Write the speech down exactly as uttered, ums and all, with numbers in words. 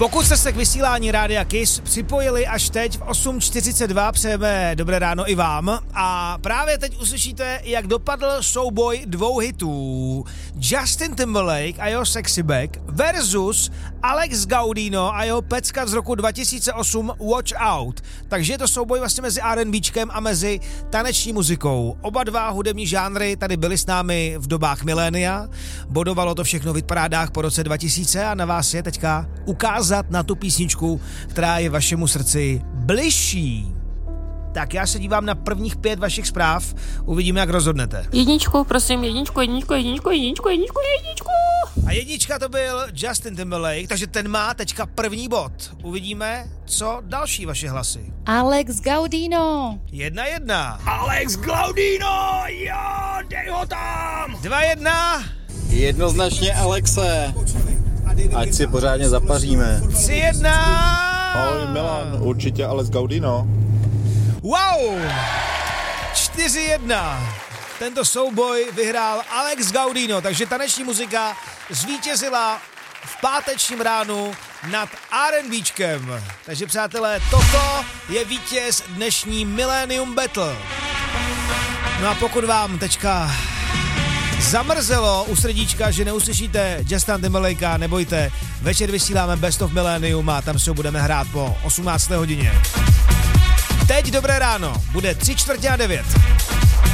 Pokud jste se k vysílání Rádia Kiss připojili až teď v osm čtyřicet dva, přejeme dobré ráno i vám. A právě teď uslyšíte, jak dopadl souboj dvou hitů. Justin Timberlake a jeho Sexy Back versus Alex Gaudino a jeho pecka z roku dva tisíce osm Watch Out. Takže je to souboj vlastně mezi R and Bčkem a mezi taneční muzikou. Oba dva hudební žánry tady byly s námi v dobách milénia. Bodovalo to všechno v hitparádách po roce dva tisíce a na vás je teďka ukázat na tu písničku, která je vašemu srdci bližší. Tak já se dívám na prvních pět vašich zpráv, uvidíme, jak rozhodnete. Jedničku, prosím, jedničku, jedničku, jedničku, jedničku, jedničku, jedničku. A jednička to byl Justin Timberlake, takže ten má teďka první bod. Uvidíme, co další vaše hlasy. Alex Gaudino. Jedna jedna. Alex Gaudino, jo, dej ho tam. Dva jedna. Jednoznačně Alexe. Ať si pořádně zapaříme. Tři jedna. Ahoj Milan, určitě Alex Gaudino. Wow! čtyři jedna. Tento souboj vyhrál Alex Gaudino, takže taneční muzika zvítězila v pátečním ránu nad R and Bčkem. Takže přátelé, toto je vítěz dnešní Millennium Battle. No a pokud vám teďka zamrzelo u srdíčka, že neuslyšíte Justina Timberlakea, nebojte, večer vysíláme Best of Millennium a tam se budeme hrát po osmnácté hodině. Teď dobré ráno, bude tři čtvrtě na devět.